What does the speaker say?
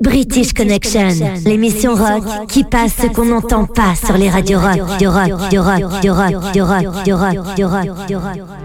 British Connection, l'émission rock qui passe ce qu'on n'entend pas sur les radios rock, du rock, du rock, du rock, du rock, du rock, du rock, du rock, du rock.